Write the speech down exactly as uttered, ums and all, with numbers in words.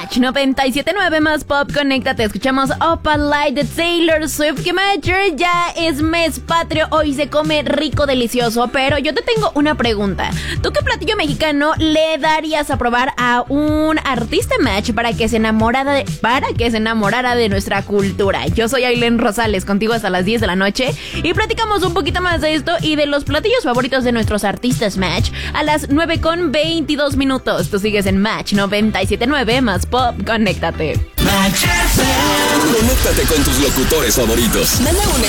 Match noventa y siete punto nueve más Pop, conéctate. Escuchamos Opal Light de Taylor Swift. Que Major, ya es mes patrio, hoy se come rico, delicioso. Pero yo te tengo una pregunta. ¿Tú qué platillo mexicano le darías a probar a un artista Match para que se enamorara de, para que se enamorara de nuestra cultura? Yo soy Aileen Rosales, contigo hasta las diez de la noche y platicamos un poquito más de esto y de los platillos favoritos de nuestros artistas Match a las nueve con veintidós minutos. Tú sigues en Match noventa y siete punto nueve más Pop, conéctate. Conéctate con tus locutores favoritos. Manda un